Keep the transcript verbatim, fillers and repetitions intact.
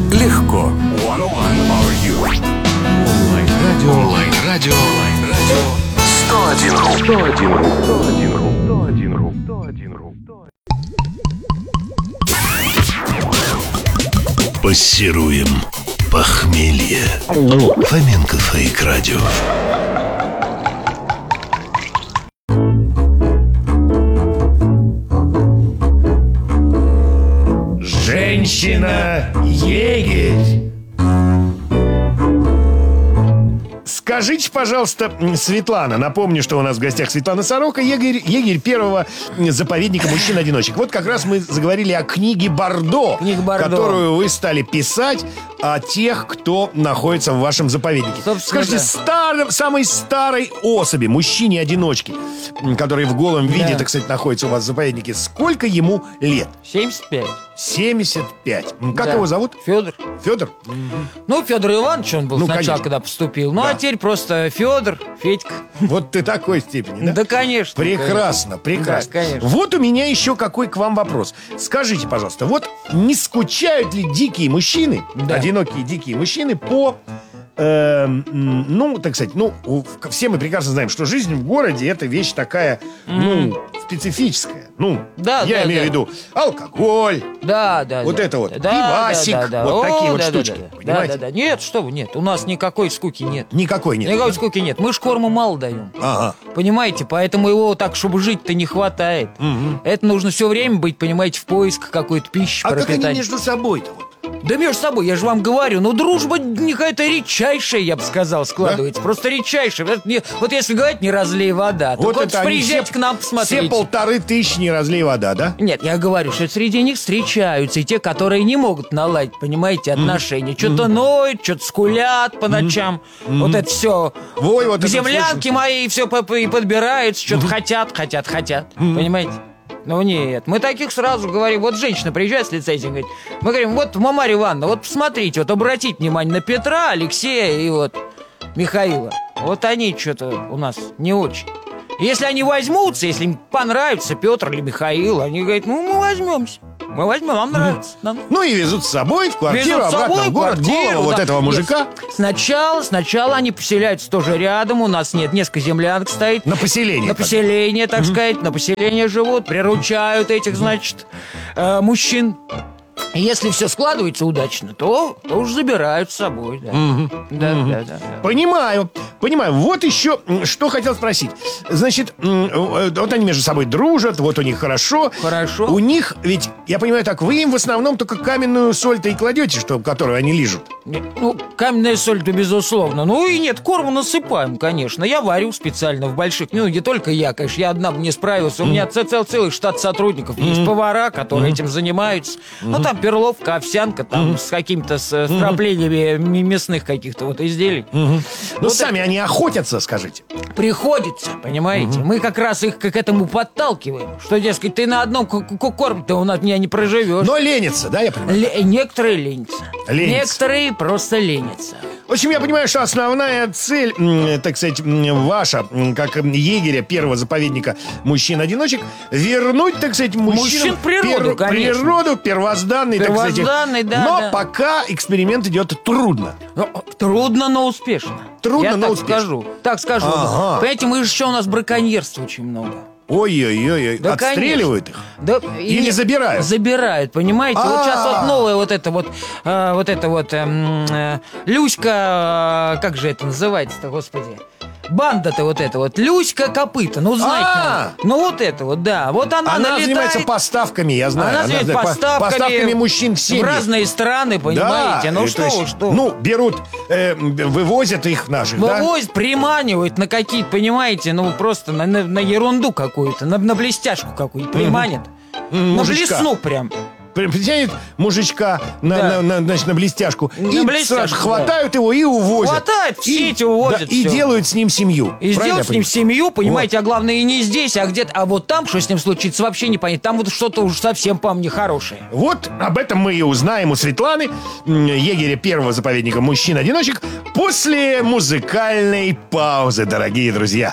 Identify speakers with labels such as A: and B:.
A: легко. Онлайн-радио. Онлайн-радио. сто один ру. сто один ру. сто один ру. сто один ру. сто один ру. Пассируем похмелье. Фоменко Фейк Радио. Женщина-егерь. Скажите, пожалуйста, Светлана, напомню, что у нас в гостях Светлана Сорока, егерь, егерь первого заповедника мужчин-одиночек. Вот как раз мы заговорили о книге Бордо,
B: Книга Бордо,
A: которую вы стали писать о тех, кто находится в вашем заповеднике.
B: Собственно,
A: Скажите,
B: да.
A: стар, самой старой особи, мужчине-одиночке, который в голом виде,
B: Да.
A: так сказать, находится у вас в заповеднике, сколько ему лет?
B: семьдесят пять.
A: семьдесят пять. Как
B: Да.
A: его зовут?
B: Федор.
A: Федор?
B: Ну, Федор Иванович он был
A: Ну,
B: сначала,
A: конечно.
B: когда поступил. Ну,
A: Да.
B: а теперь просто Федор, Федька.
A: Вот ты такой степени, да?
B: Да, конечно.
A: Прекрасно, прекрасно.
B: Да, конечно.
A: Вот у меня еще какой к вам вопрос. Скажите, пожалуйста, вот не скучают ли дикие мужчины,
B: Да.
A: одинокие дикие мужчины по... э, м, ну, так сказать, ну, у- все мы прекрасно знаем, что жизнь в городе — это вещь такая, ну, специфическая. Ну,
B: Да,
A: я
B: да,
A: имею
B: да.
A: в виду алкоголь,
B: Да, да.
A: Вот
B: да.
A: это вот,
B: Да,
A: пивасик,
B: да, да, да.
A: вот такие
B: О,
A: вот
B: да,
A: штучки,
B: да, да.
A: понимаете?
B: Да, да, да. Нет, что вы, нет. У нас никакой скуки нет.
A: никакой нет.
B: Никакой скуки нет. Мы ж корму мало даем.
A: Ага.
B: Понимаете, поэтому его так, чтобы жить-то не хватает.
A: Мгм.
B: Это нужно все время быть, понимаете, в поисках какой-то пищи,
A: А как они
B: пропитания.
A: между собой-то вот?
B: Да между собой, я же вам говорю, ну дружба какая-то редчайшая, я бы сказал, складывается. Просто редчайшая. Вот, не- вот если говорить, не разлей вода, то
A: Вот
B: вот
A: это они
B: приезжайте
A: все-
B: к нам посмотреть.
A: Все полторы тысячи не разлей вода, да?
B: Нет, я говорю, что среди них встречаются и те, которые не могут наладить, понимаете, отношения. Что-то ноют, что-то скулят по ночам. Вот это все.
A: Ой, вот
B: К
A: это
B: землянке
A: слышно.
B: мои все и подбираются, что-то хотят, хотят, хотят. Понимаете? Ну нет, мы таких сразу говорим. Вот женщина приезжает с лицензией, говорит, мы говорим, вот, Марья Ивановна, вот посмотрите, вот обратите внимание на Петра, Алексея и вот Михаила. Вот они что-то у нас не очень. Если они возьмутся, если им понравится Петр или Михаил, они говорят, ну мы возьмемся. Мы возьмем, нам нравится. Нам.
A: Ну и везут с собой в квартиру,
B: Везут с
A: обратно
B: собой
A: в город,
B: квартиру,
A: голову вот
B: да.
A: этого
B: Нет,
A: мужика
B: Сначала, сначала они поселяются тоже рядом. У нас нет, несколько землянок стоит.
A: на поселение.
B: На
A: как бы.
B: поселение, так сказать, на поселение живут, приручают этих, значит, э, мужчин. И если все складывается удачно, то, то уж забирают с собой. Да, да, да, да, да.
A: Понимаю, понимаю. Вот еще, м, что хотел спросить. Значит, м, э, вот они между собой дружат, вот у них хорошо.
B: Хорошо.
A: У них, ведь, я понимаю так, вы им в основном только каменную соль-то и кладете, что, которую они лижут.
B: Нет, ну, каменная соль-то безусловно. Ну и нет, корму насыпаем, конечно. Я варю специально в больших. Ну, не только я, конечно, я одна бы не справился. У меня ц- цел, целый штат сотрудников. Есть повара, которые этим занимаются. Ну, там перловка, овсянка, там с какими-то с, с вкраплениями м- мясных каких-то вот изделий.
A: Ну,
B: Вот
A: сами они охотятся, скажите.
B: Приходится, понимаете? Мы как раз их к этому подталкиваем. Что, дескать, ты на одном к- к- корме-то у нас меня не проживешь.
A: Но ленятся, да, я понимаю?
B: Ле- некоторые ленятся.
A: Ленятся.
B: Некоторые просто ленятся.
A: В общем, я понимаю, что основная цель, м, так сказать, м, ваша, м, как м, егеря первого заповедника мужчин-одиночек, вернуть, так сказать, мужчинам
B: Мужчин природу, конечно.
A: природу, первозданный, так сказать.
B: Первозданный, да,
A: Но
B: да.
A: пока эксперимент идет трудно.
B: Ну, трудно, но успешно.
A: Трудно,
B: Я
A: но
B: так
A: успешно.
B: скажу. Так скажу.
A: Ага.
B: Понимаете, мы же еще у нас браконьерства очень много.
A: Ой-ой-ой,
B: Да,
A: отстреливают их.
B: Да,
A: Или
B: и-
A: забирают?
B: Забирают, понимаете? Вот сейчас
A: А-а-а.
B: вот новая вот это вот, э, вот это вот эм, э, Люська, э, как же это называется-то, господи? Банда-то вот эта вот, Люська Копыта, ну знаете,
A: А.
B: наверное. Ну вот это вот, да. Вот она,
A: Она
B: налетает,
A: занимается поставками, я знаю.
B: она занимается
A: знаю, по-
B: поставками,
A: поставками мужчин в семьи.
B: в разные страны, понимаете?
A: Да,
B: ну
A: и
B: что
A: то есть,
B: вы, что?
A: Ну, берут, э, вывозят их наших, да?
B: Вывозят, приманивают на какие-то, понимаете, ну просто на, на- на ерунду какую-то, на, на блестяшку какую-то приманят.
A: Мгм,
B: На
A: мужичка.
B: блесну прям.
A: При- Притянет мужичка на,
B: Да.
A: на, на- значит, на блестяшку.
B: На
A: и
B: блестяшку,
A: сразу хватают его и увозят.
B: Хватает, в
A: И-
B: сети увозят,
A: да, и
B: всё.
A: делают с ним семью.
B: И
A: Правильно
B: сделать
A: я
B: с ним
A: понимаю?
B: семью, понимаете, а главное и не здесь, а где-то, а вот там, что с ним случится, вообще не понятно. Там вот что-то уж совсем, по-моему, нехорошее.
A: Вот об этом мы и узнаем у Светланы, м, егеря первого заповедника мужчин-одиночек, после музыкальной паузы, дорогие друзья.